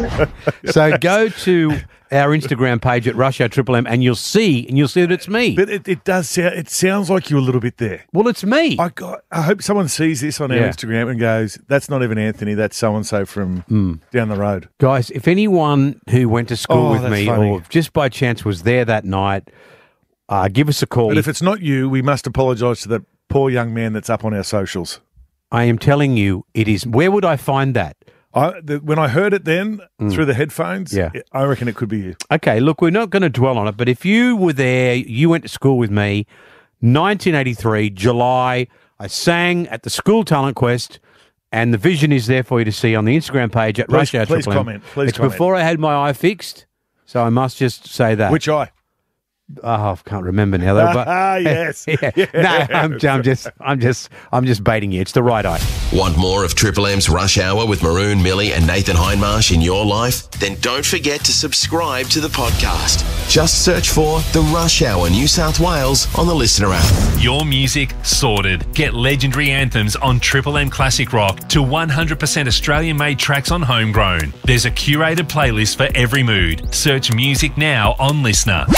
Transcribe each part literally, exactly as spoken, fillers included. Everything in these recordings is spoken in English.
So go to our Instagram page at Rush Hour Triple M, and you'll see, and you'll see that it's me. But it, it does sound, it sounds like you're a little bit there. Well, it's me. I got, I hope someone sees this on our Yeah. Instagram and goes, that's not even Anthony, that's so-and-so from Mm. down the road. Guys, if anyone who went to school Oh, with that's me funny. or just by chance was there that night, uh, give us a call. But if it's not you, we must apologise to the poor young man that's up on our socials. I am telling you, it is. Where would I find that? I, the, when I heard it then Mm. through the headphones, Yeah. I reckon it could be you. Okay, look, we're not going to dwell on it, but if you were there, you went to school with me, nineteen eighty-three, July, I sang at the School Talent Quest, and the vision is there for you to see on the Instagram page at Please- Rush Hour please Triple M. comment, please It's comment. before I had my eye fixed, so I must just say that. Which eye? Oh, I can't remember now though. But Ah, yes. yeah. Yes. No, I'm, I'm just, I'm just, I'm just baiting you. It's the right eye. Want more of Triple M's Rush Hour with Maroon, Millie and Nathan Hindmarsh in your life? Then don't forget to subscribe to the podcast. Just search for The Rush Hour New South Wales on the Listener app. Your music sorted. Get legendary anthems on Triple M Classic Rock to one hundred percent Australian-made tracks on Homegrown. There's a curated playlist for every mood. Search music now on Listener.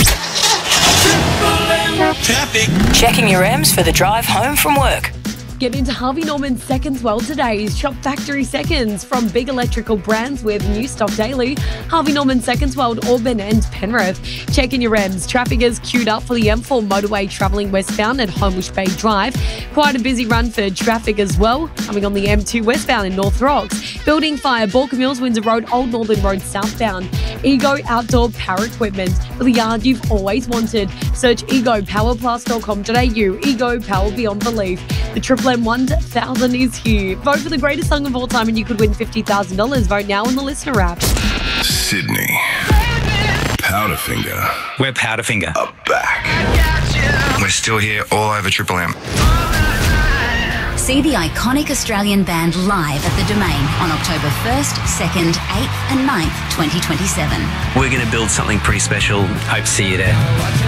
Traffic. Checking your M's for the drive home from work. Get into Harvey Norman's Seconds Well today. Shop Factory Seconds from big electrical brands with new stock daily. Harvey Norman Seconds World, Auburn and Penrith. Check in your M's. Traffic is queued up for the M four motorway travelling westbound at Homebush Bay Drive. Quite a busy run for traffic as well. Coming on the M two westbound in North Rocks. Building fire, Balka Mills, Windsor Road, Old Northern Road southbound. Ego Outdoor Power Equipment for the yard you've always wanted. Search ego power plus dot com dot a u. Ego Power Beyond Belief. The Triple M one thousand is here. Vote for the greatest song of all time and you could win fifty thousand dollars. Vote now on the Listener app. Sydney. Powderfinger. We're Powderfinger. Are back. We're still here all over Triple M. See the iconic Australian band live at the Domain on October first, second, eighth and ninth, twenty twenty-seven. We're going to build something pretty special. Hope to see you there.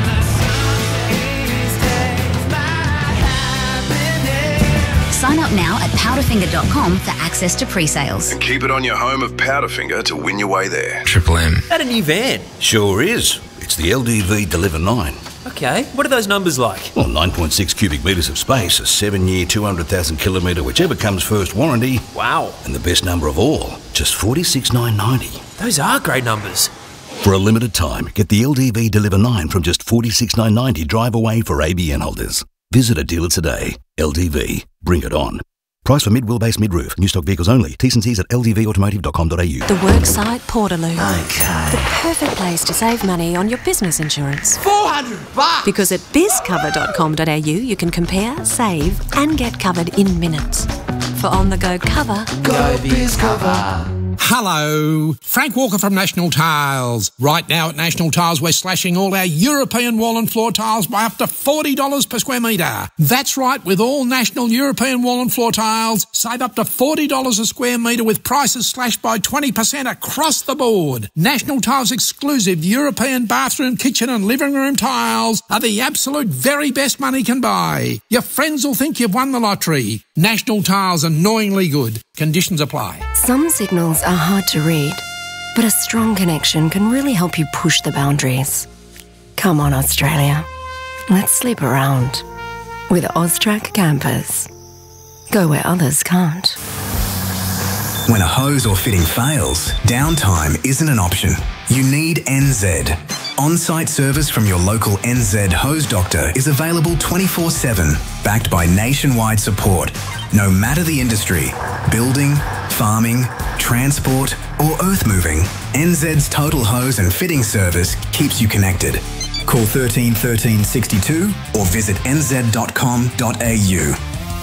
Sign up now at powderfinger dot com for access to pre-sales. And keep it on your home of Powderfinger to win your way there. Triple M. That a new van? Sure is. It's the L D V Deliver nine. Okay, what are those numbers like? Well, nine point six cubic metres of space, a seven-year, two hundred thousand kilometre, whichever comes first warranty. Wow. And the best number of all, just forty-six thousand nine hundred ninety. Those are great numbers. For a limited time, get the L D V Deliver nine from just forty-six thousand nine hundred ninety drive away for A B N holders. Visit a dealer today. L D V. Bring it on. Price for mid-wheelbase, mid-roof. New stock vehicles only. T's and C's at l d v automotive dot com dot a u. The Worksite Portaloo. Okay. The perfect place to save money on your business insurance. four hundred bucks! Because at biz cover dot com dot a u you can compare, save and get covered in minutes. For on-the-go cover, Go BizCover. Hello, Frank Walker from National Tiles. Right now at National Tiles, we're slashing all our European wall and floor tiles by up to forty dollars per square metre. That's right, with all National European wall and floor tiles, save up to forty dollars a square metre with prices slashed by twenty percent across the board. National Tiles exclusive European bathroom, kitchen and living room tiles are the absolute very best money can buy. Your friends will think you've won the lottery. National Tiles, annoyingly good. Conditions apply. some signals are hard to read, but a strong connection can really help you push the boundaries. Come on, Australia. Let's sleep around with Austrac campers. Go where others can't. When a hose or fitting fails, downtime isn't an option. You need N Z. On-site service from your local N Z hose doctor is available twenty-four seven, backed by nationwide support. No matter the industry, building, farming, transport or earth moving, N Z's total hose and fitting service keeps you connected. Call thirteen thirteen sixty-two or visit n z dot com dot a u.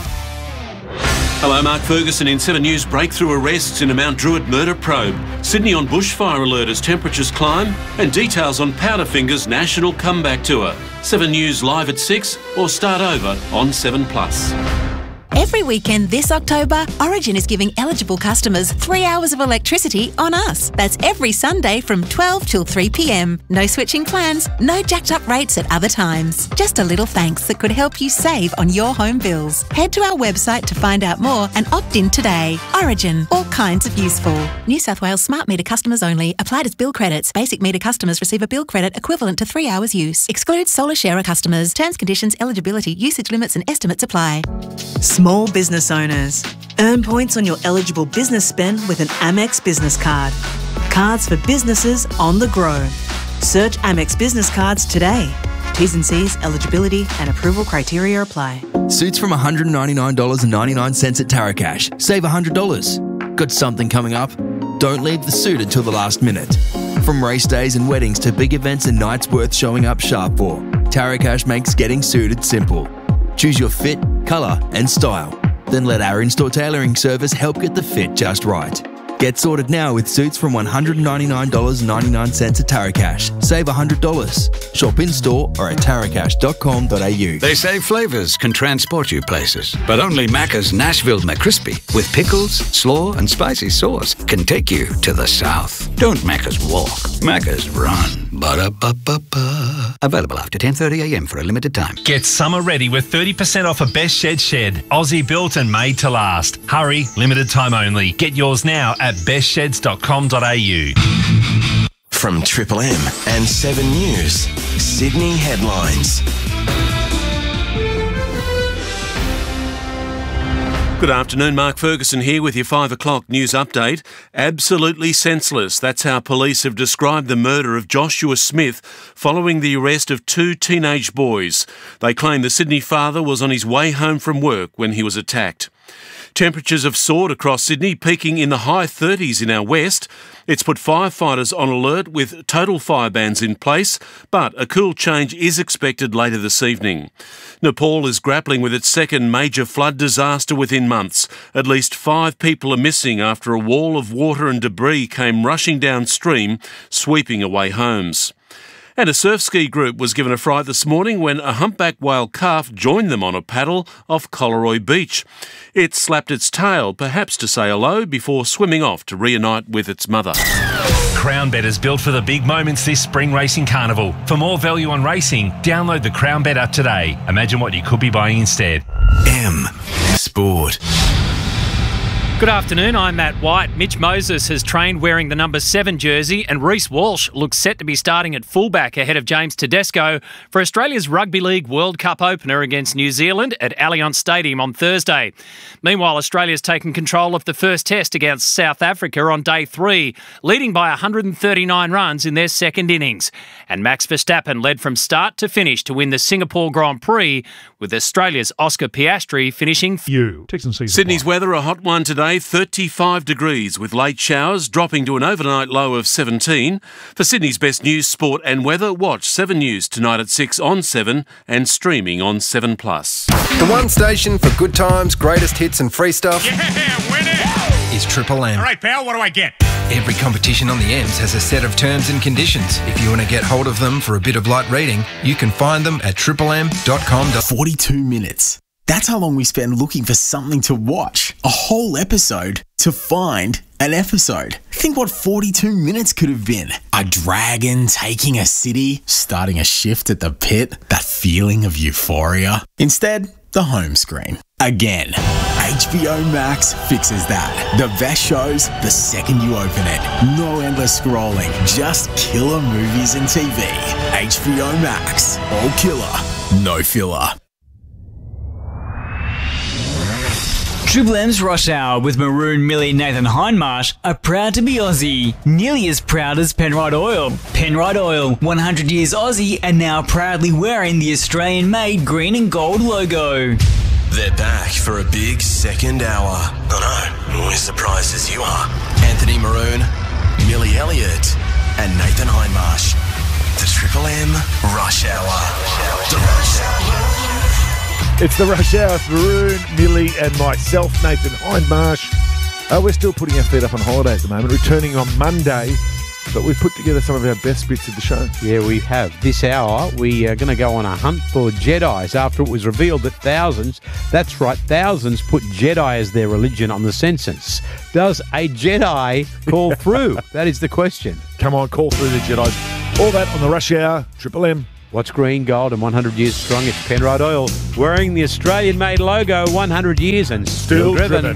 Hello, Mark Ferguson in Seven News. Breakthrough arrests in a Mount Druitt murder probe. Sydney on bushfire alert as temperatures climb. And details on Powderfinger's national comeback tour. Seven News live at six or start over on seven plus. Every weekend this October, Origin is giving eligible customers three hours of electricity on us. That's every Sunday from twelve till three p m. No switching plans, no jacked up rates at other times. Just a little thanks that could help you save on your home bills. Head to our website to find out more and opt in today. Origin, all kinds of useful. New South Wales smart meter customers only. Applied as bill credits. Basic meter customers receive a bill credit equivalent to three hours use. Excludes solar sharer customers. Terms, conditions, eligibility, usage limits and estimates apply. Small business owners. Earn points on your eligible business spend with an Amex business card. Cards for businesses on the grow. Search Amex business cards today. T's and C's, eligibility and approval criteria apply. Suits from one hundred ninety-nine dollars ninety-nine at Taracash. Save one hundred dollars. Got something coming up? Don't leave the suit until the last minute. From race days and weddings to big events and nights worth showing up sharp for, Taracash makes getting suited simple. Choose your fit, colour and style. Then let our in-store tailoring service help get the fit just right. Get sorted now with suits from one hundred ninety-nine dollars ninety-nine at Taracash. Save one hundred dollars. Shop in-store or at taracash dot com dot a u. They say flavours can transport you places, but only Macca's Nashville McCrispy with pickles, slaw and spicy sauce can take you to the south. Don't Macca's walk, Macca's run. Ba-da-ba-ba-ba. Available after ten thirty a m for a limited time. Get summer ready with thirty percent off a Best Shed Shed. Aussie built and made to last. Hurry, limited time only. Get yours now at best sheds dot com dot a u. From Triple M and seven News, Sydney headlines. Good afternoon, Mark Ferguson here with your five o'clock news update. Absolutely senseless. That's how police have described the murder of Joshua Smith following the arrest of two teenage boys. They claim the Sydney father was on his way home from work when he was attacked. Temperatures have soared across Sydney, peaking in the high thirties in our west. It's put firefighters on alert with total fire bans in place, but a cool change is expected later this evening. Nepal is grappling with its second major flood disaster within months. At least five people are missing after a wall of water and debris came rushing downstream, sweeping away homes. And a surf ski group was given a fright this morning when a humpback whale calf joined them on a paddle off Coleroy Beach. It slapped its tail, perhaps to say hello, before swimming off to reunite with its mother. Crown Bet is built for the big moments this spring racing carnival. For more value on racing, download the Crown Bet app today. Imagine what you could be buying instead. M Sport. Good afternoon, I'm Matt White. Mitch Moses has trained wearing the number seven jersey and Reece Walsh looks set to be starting at fullback ahead of James Tedesco for Australia's Rugby League World Cup opener against New Zealand at Allianz Stadium on Thursday. Meanwhile, Australia's taken control of the first test against South Africa on day three, leading by one hundred thirty-nine runs in their second innings. And Max Verstappen led from start to finish to win the Singapore Grand Prix, with Australia's Oscar Piastri finishing few. Sydney's weather, a hot one today, thirty-five degrees with late showers dropping to an overnight low of seventeen. For Sydney's best news, sport and weather, watch seven News tonight at six on seven and streaming on seven plus. The one station for good times, greatest hits and free stuff. Yeah, win it! Is Triple M. All right, pal, what do I get? Every competition on the M's has a set of terms and conditions. If you want to get hold of them for a bit of light reading, you can find them at triple m dot com. forty-two minutes. That's how long we spend looking for something to watch. A whole episode to find an episode. Think what forty-two minutes could have been. A dragon taking a city, starting a shift at the pit, that feeling of euphoria. Instead, the home screen. Again, H B O Max fixes that. The best shows the second you open it. No endless scrolling, just killer movies and T V. H B O Max, all killer, no filler. Triple M's Rush Hour with Maroon, Millie, Nathan Hindmarsh are proud to be Aussie. Nearly as proud as Penrite Oil. Penrite Oil, one hundred years Aussie and now proudly wearing the Australian-made green and gold logo. They're back for a big second hour. I know, as surprised as you are. Anthony Maroon, Millie Elliott and Nathan Hindmarsh. The Triple M Rush Hour. The Rush Hour. It's the Rush Hour with Maroon, Millie and myself, Nathan Hindmarsh. Uh, we're still putting our feet up on holiday at the moment, returning on Monday but we've put together some of our best bits of the show. Yeah, we have. This hour, we are going to go on a hunt for Jedis after it was revealed that thousands, that's right, thousands put Jedi as their religion on the census. Does a Jedi call through? That is the question. Come on, call through the Jedis. All that on the Rush Hour, Triple M. What's green, gold, and one hundred years strong? It's Penrite Oil, wearing the Australian-made logo, one hundred years and still, still driven. driven.